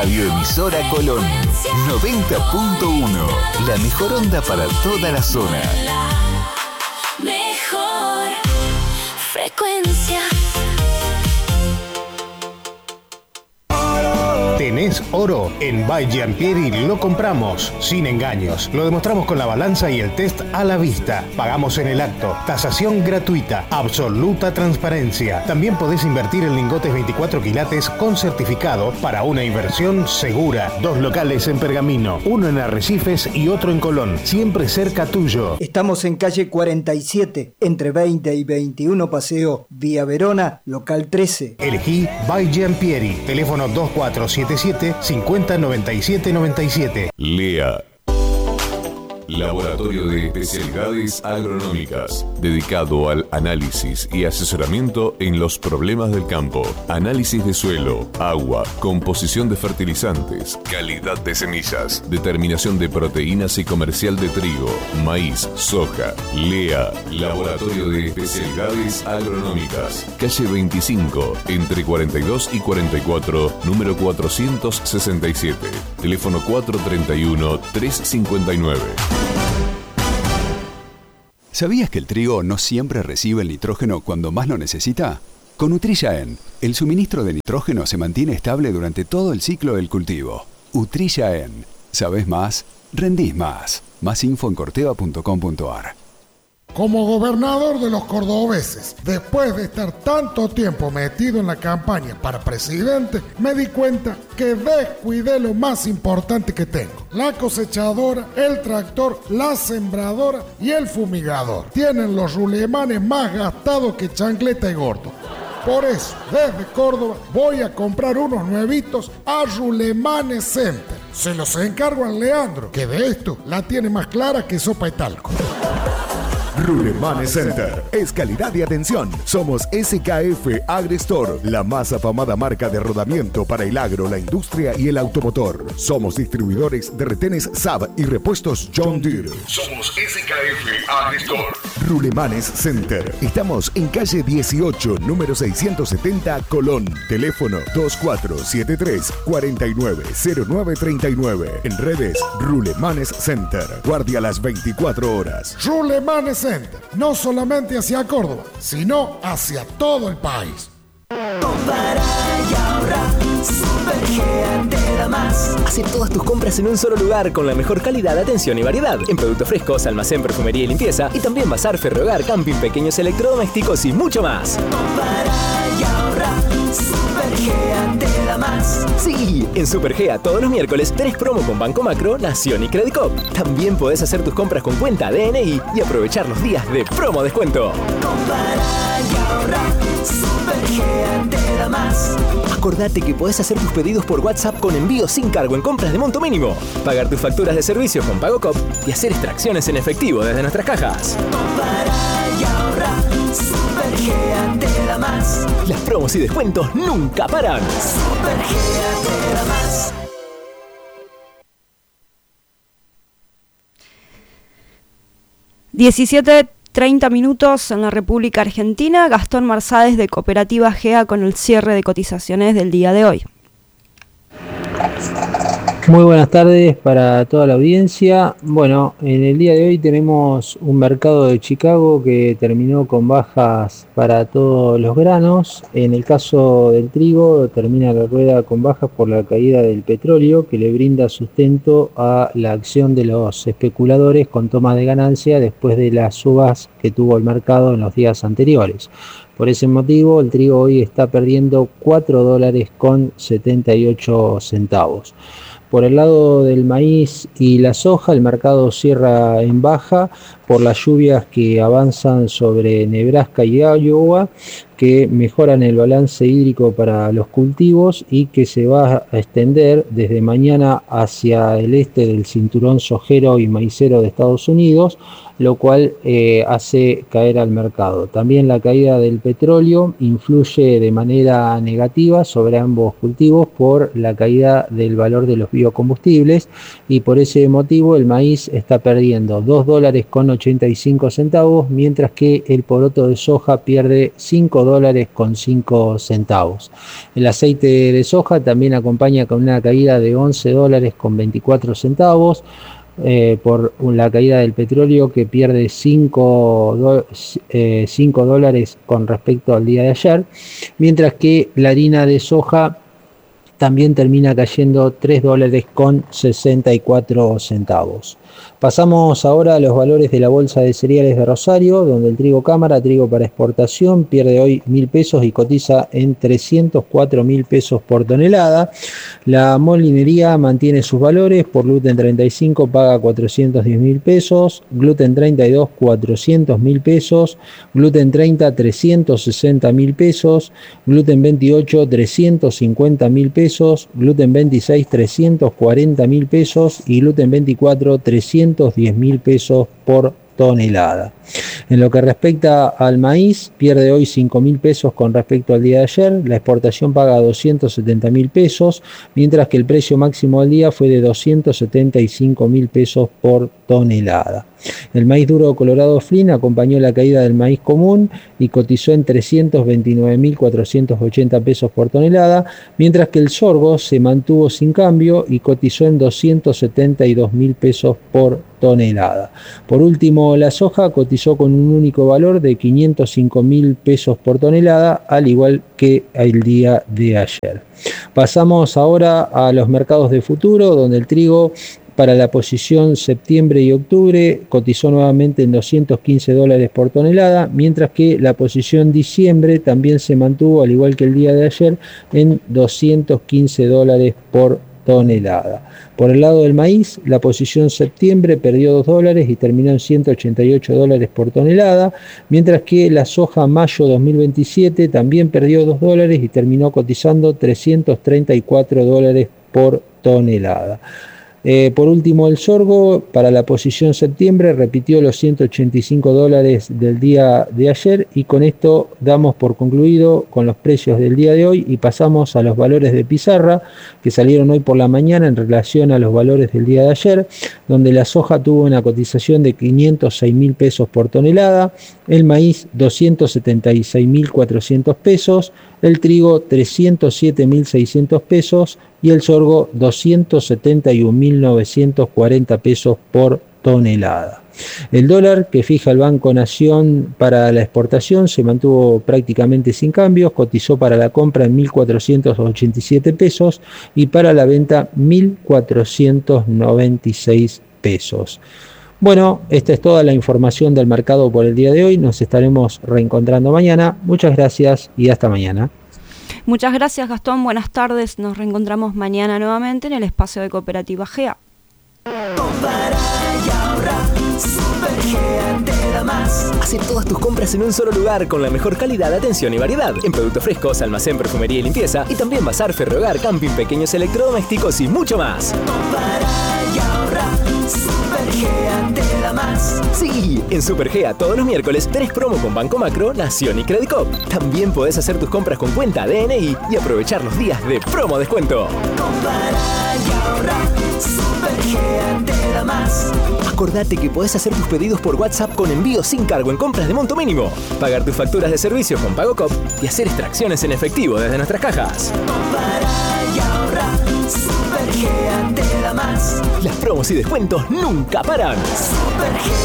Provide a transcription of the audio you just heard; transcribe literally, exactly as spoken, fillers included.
Radioemisora Colón noventa punto uno. La mejor onda para toda la zona. La mejor frecuencia. ¿Tenés oro? En By Giampieri lo compramos, sin engaños. Lo demostramos con la balanza y el test a la vista. Pagamos en el acto. Tasación gratuita. Absoluta transparencia. También podés invertir en lingotes veinticuatro quilates con certificado para una inversión segura. Dos locales en Pergamino, uno en Arrecifes y otro en Colón. Siempre cerca tuyo. Estamos en calle cuarenta y siete, entre veinte y veintiuno Paseo, Vía Verona, local trece. Elegí By Giampieri. Teléfono dos cuatro siete siete, cincuenta noventa y siete noventa y siete. Lea. Laboratorio de Especialidades Agronómicas, dedicado al análisis y asesoramiento en los problemas del campo. Análisis de suelo, agua, composición de fertilizantes, calidad de semillas, determinación de proteínas y comercial de trigo, maíz, soja. Lea. Laboratorio de Especialidades Agronómicas, calle veinticinco, entre cuarenta y dos y cuarenta y cuatro, número cuatrocientos sesenta y siete. Teléfono cuatro treinta y uno, trescientos cincuenta y nueve. ¿Sabías que el trigo no siempre recibe el nitrógeno cuando más lo necesita? Con Nutrilla-En, el suministro de nitrógeno se mantiene estable durante todo el ciclo del cultivo. Nutrilla-En. ¿Sabés más? Rendís más. Más info en corteva punto com punto a r. Como gobernador de los cordobeses, después de estar tanto tiempo metido en la campaña para presidente, me di cuenta que descuidé lo más importante que tengo: la cosechadora, el tractor, la sembradora y el fumigador. Tienen los rulemanes más gastados que chancleta y gordo. Por eso, desde Córdoba voy a comprar unos nuevitos a Rulemanes Center. Se los encargo a Leandro, que de esto la tiene más clara que sopa y talco. Rulemanes Center es calidad y atención. Somos S K F Agrestore, la más afamada marca de rodamiento para el agro, la industria y el automotor. Somos distribuidores de retenes S A B y repuestos John Deere. Somos S K F Agrestore. Rulemanes Center. Estamos en calle dieciocho, número seiscientos setenta, Colón. Teléfono dos cuatro siete tres, cuatro nueve cero nueve tres nueve. En redes, Rulemanes Center. Guardia las veinticuatro horas. Rulemanes Center. No solamente hacia Córdoba, sino hacia todo el país. Compara y ahorra, Supergea te da más. Hace todas tus compras en un solo lugar con la mejor calidad, atención y variedad. En productos frescos, almacén, perfumería y limpieza. Y también bazar, ferrohogar, camping, pequeños electrodomésticos y mucho más. Compara y ahorra, Supergea te da más. Sí, en Supergea todos los miércoles tenés promo con Banco Macro, Nación y Credicop. También podés hacer tus compras con cuenta D N I y aprovechar los días de promo descuento. Compara y ahorra, Supergea te da más. Acordate que podés hacer tus pedidos por WhatsApp con envío sin cargo en compras de monto mínimo, pagar tus facturas de servicio con PagoCop y hacer extracciones en efectivo desde nuestras cajas. Compara y ahorra, Supergea te da más. Las promos y descuentos nunca paran. Supergea te da más. diecisiete treinta minutos en la República Argentina. Gastón Marsades de Cooperativa GEA con el cierre de cotizaciones del día de hoy. Muy buenas tardes para toda la audiencia. Bueno, en el día de hoy tenemos un mercado de Chicago que terminó con bajas para todos los granos. En el caso del trigo, termina la rueda con bajas por la caída del petróleo, que le brinda sustento a la acción de los especuladores con toma de ganancia después de las subas que tuvo el mercado en los días anteriores. Por ese motivo, el trigo hoy está perdiendo cuatro dólares con setenta y ocho centavos. Por el lado del maíz y la soja, el mercado cierra en baja por las lluvias que avanzan sobre Nebraska y Iowa, que mejoran el balance hídrico para los cultivos y que se va a extender desde mañana hacia el este del cinturón sojero y maicero de Estados Unidos, lo cual eh, hace caer al mercado. También la caída del petróleo influye de manera negativa sobre ambos cultivos por la caída del valor de los biocarburantes biocombustibles, y por ese motivo el maíz está perdiendo dos dólares con ochenta y cinco centavos, mientras que el poroto de soja pierde cinco dólares con cinco centavos. El aceite de soja también acompaña con una caída de once dólares con veinticuatro centavos. Eh, por la caída del petróleo, que pierde cinco dólares con respecto al día de ayer, mientras que la harina de soja también termina cayendo tres dólares con sesenta y cuatro centavos. Pasamos ahora a los valores de la bolsa de cereales de Rosario, donde el trigo cámara, trigo para exportación, pierde hoy mil pesos y cotiza en trescientos cuatro mil pesos por tonelada. La molinería mantiene sus valores, por gluten treinta y cinco paga cuatrocientos diez mil pesos, gluten treinta y dos cuatrocientos mil pesos, gluten treinta trescientos sesenta mil pesos, gluten veintiocho trescientos cincuenta mil pesos, gluten veintiséis trescientos cuarenta mil pesos y gluten veinticuatro trescientos diez mil pesos por tonelada. En lo que respecta al maíz, pierde hoy cinco mil pesos con respecto al día de ayer, la exportación paga doscientos setenta mil pesos, mientras que el precio máximo del día fue de doscientos setenta y cinco mil pesos por tonelada. El maíz duro colorado Flynn acompañó la caída del maíz común y cotizó en trescientos veintinueve mil cuatrocientos ochenta pesos por tonelada, mientras que el sorgo se mantuvo sin cambio y cotizó en doscientos setenta y dos mil pesos por tonelada. Por último, la soja cotizó con un único valor de quinientos cinco mil pesos por tonelada, al igual que el día de ayer. Pasamos ahora a los mercados de futuro, donde el trigo para la posición septiembre y octubre cotizó nuevamente en doscientos quince dólares por tonelada, mientras que la posición diciembre también se mantuvo, al igual que el día de ayer, en doscientos quince dólares por tonelada. Por el lado del maíz, la posición septiembre perdió dos dólares y terminó en ciento ochenta y ocho dólares por tonelada, mientras que la soja mayo dos mil veintisiete también perdió dos dólares y terminó cotizando trescientos treinta y cuatro dólares por tonelada. Eh, por último, el sorgo para la posición septiembre repitió los ciento ochenta y cinco dólares del día de ayer, y con esto damos por concluido con los precios del día de hoy y pasamos a los valores de pizarra que salieron hoy por la mañana en relación a los valores del día de ayer, donde la soja tuvo una cotización de quinientos seis mil pesos por tonelada, el maíz doscientos setenta y seis mil cuatrocientos pesos, el trigo trescientos siete mil seiscientos pesos y el sorgo doscientos setenta y un mil novecientos cuarenta pesos por tonelada. El dólar que fija el Banco Nación para la exportación se mantuvo prácticamente sin cambios, cotizó para la compra en mil cuatrocientos ochenta y siete pesos y para la venta mil cuatrocientos noventa y seis pesos. Bueno, esta es toda la información del mercado por el día de hoy. Nos estaremos reencontrando mañana. Muchas gracias y hasta mañana. Muchas gracias, Gastón. Buenas tardes. Nos reencontramos mañana nuevamente en el espacio de Cooperativa G E A. Compara y ahorra, Super G E A te da más. Hace todas tus compras en un solo lugar con la mejor calidad, atención y variedad. En productos frescos, almacén, perfumería y limpieza. Y también bazar, ferrohogar, camping, pequeños electrodomésticos y mucho más. Compara y ahorra, Super G E A te da más. Sí, en Super G E A todos los miércoles tenés promo con Banco Macro, Nación y Credicop. También podés hacer tus compras con cuenta D N I y aprovechar los días de promo descuento. Compara y ahorra, Super G E A te da más. Acordate que podés hacer tus pedidos por WhatsApp con envío sin cargo en compras de monto mínimo, pagar tus facturas de servicio con Pago Cop y hacer extracciones en efectivo desde nuestras cajas. Compara y ahorra, Super G E A te da más. Las promos y descuentos nunca paran. Super G E A.